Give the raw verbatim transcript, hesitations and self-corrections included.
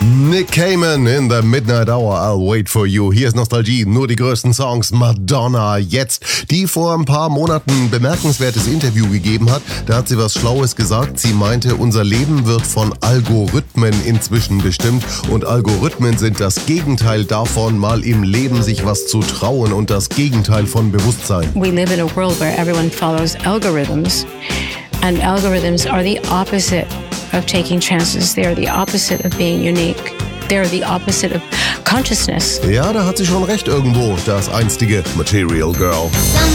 Nick Cayman in the Midnight Hour, I'll wait for you. Hier ist Nostalgie, nur die größten Songs. Madonna jetzt, die vor ein paar Monaten ein bemerkenswertes Interview gegeben hat. Da hat sie was Schlaues gesagt. Sie meinte, unser Leben wird von Algorithmen inzwischen bestimmt. Und Algorithmen sind das Gegenteil davon, mal im Leben sich was zu trauen und das Gegenteil von Bewusstsein. We live in a world where everyone follows algorithms. And algorithms are the opposite of taking chances. They are the opposite of being unique. They are the opposite of consciousness. Ja, da hat sie schon recht irgendwo, das einstige Material Girl.